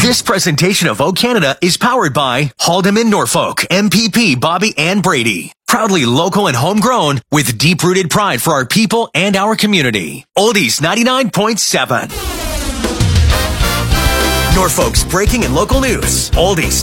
This presentation of O Canada is powered by Haldeman Norfolk, MPP Bobby Ann Brady. Proudly local and homegrown with deep-rooted pride for our people and our community. Oldies 99.7. Norfolk's breaking and local news. Oldies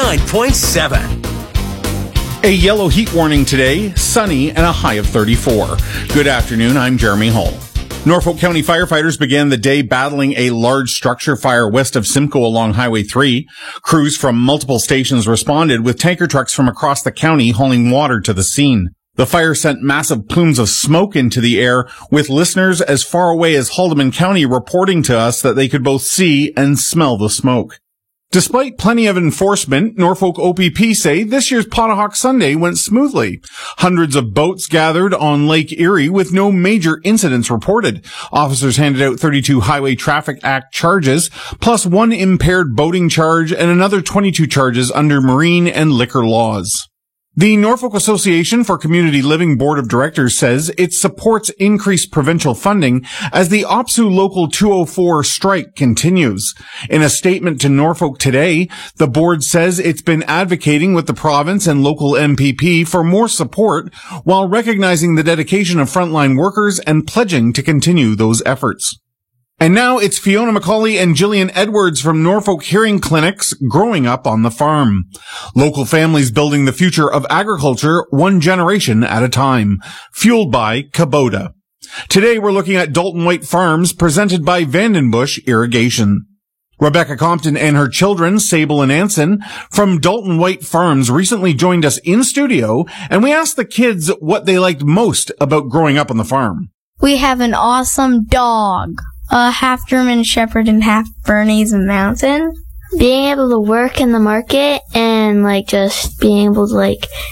99.7. A yellow heat warning today, sunny and a high of 34. Good afternoon, I'm Jeremy Hall. Norfolk County firefighters began the day battling a large structure fire west of Simcoe along Highway 3. Crews from multiple stations responded with tanker trucks from across the county hauling water to the scene. The fire sent massive plumes of smoke into the air, with listeners as far away as Haldeman County reporting to us that they could both see and smell the smoke. Despite plenty of enforcement, Norfolk OPP say this year's Potahawk Sunday went smoothly. Hundreds of boats gathered on Lake Erie with no major incidents reported. Officers handed out 32 Highway Traffic Act charges, plus one impaired boating charge and another 22 charges under marine and liquor laws. The Norfolk Association for Community Living Board of Directors says it supports increased provincial funding as the OPSU Local 204 strike continues. In a statement to Norfolk today, the board says it's been advocating with the province and local MPP for more support while recognizing the dedication of frontline workers and pledging to continue those efforts. And now it's Fiona McCauley and Gillian Edwards from Norfolk Hearing Clinics growing up on the farm. Local families building the future of agriculture one generation at a time. Fueled by Kubota. Today we're looking at Dalton White Farms presented by Vandenbush Irrigation. Rebecca Compton and her children, Sable and Anson, from Dalton White Farms recently joined us in studio, and we asked the kids what they liked most about growing up on the farm. We have an awesome dog. Half German Shepherd and half Bernese Mountain. Being able to work in the market and, just being able to,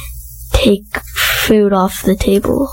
take food off the table.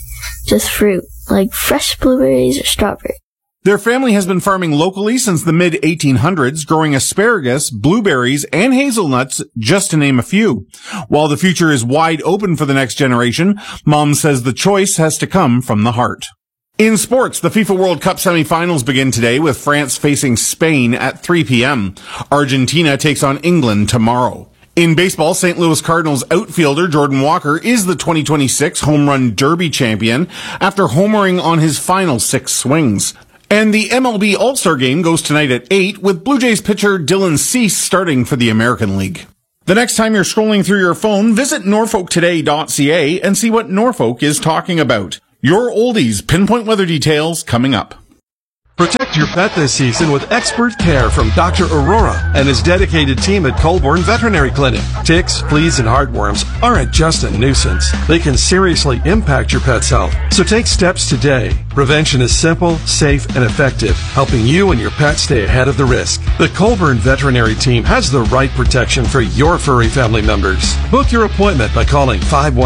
Just fruit. Fresh blueberries or strawberries. Their family has been farming locally since the mid-1800s, growing asparagus, blueberries, and hazelnuts, just to name a few. While the future is wide open for the next generation, Mom says the choice has to come from the heart. In sports, the FIFA World Cup semifinals begin today with France facing Spain at 3 p.m. Argentina takes on England tomorrow. In baseball, St. Louis Cardinals outfielder Jordan Walker is the 2026 Home Run Derby champion after homering on his final 6 swings. And the MLB All-Star Game goes tonight at 8 with Blue Jays pitcher Dylan Cease starting for the American League. The next time you're scrolling through your phone, visit norfolktoday.ca and see what Norfolk is talking about. Your Oldies pinpoint weather details coming up. Protect your pet this season with expert care from Dr. Aurora and his dedicated team at Colborne Veterinary Clinic. Ticks, fleas, and heartworms aren't just a nuisance. They can seriously impact your pet's health. So take steps today. Prevention is simple, safe, and effective, helping you and your pet stay ahead of the risk. The Colborne Veterinary Team has the right protection for your furry family members. Book your appointment by calling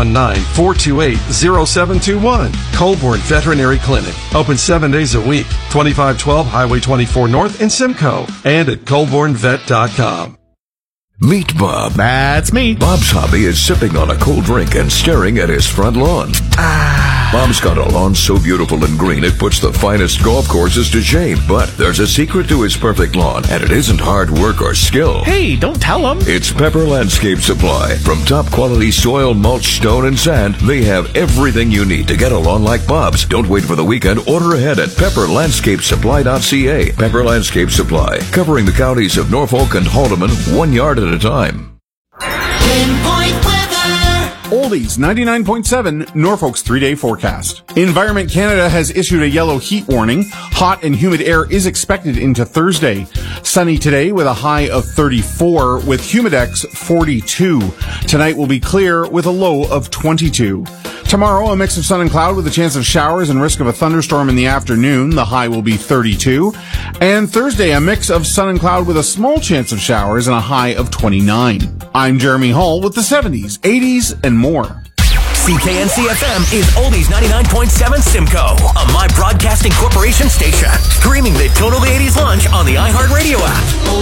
519-428-0721. Colborne Veterinary Clinic. Open 7 days a week. 2512 Highway 24 North in Simcoe and at colbornevet.com. Meet Bob. That's me. Bob's hobby is sipping on a cold drink and staring at his front lawn. Bob's got a lawn so beautiful and green it puts the finest golf courses to shame. But there's a secret to his perfect lawn, and it isn't hard work or skill. Hey, don't tell him. It's Pepper Landscape Supply. From top quality soil, mulch, stone, and sand, they have everything you need to get a lawn like Bob's. Don't wait for the weekend. Order ahead at pepperlandscapesupply.ca. Pepper Landscape Supply, covering the counties of Norfolk and Haldeman 1 yard at a time. Pinpoint weather. Oldies 99.7, Norfolk's 3-day forecast. Environment Canada has issued a yellow heat warning. Hot and humid air is expected into Thursday. Sunny today with a high of 34 with Humidex 42. Tonight will be clear with a low of 22. Tomorrow, a mix of sun and cloud with a chance of showers and risk of a thunderstorm in the afternoon. The high will be 32. And Thursday, a mix of sun and cloud with a small chance of showers and a high of 29. I'm Jeremy Hall with the 70s, 80s, and more. CKNC-FM is Oldies 99.7 Simcoe, a My Broadcasting Corporation station. Streaming the Total 80s lunch on the iHeartRadio app.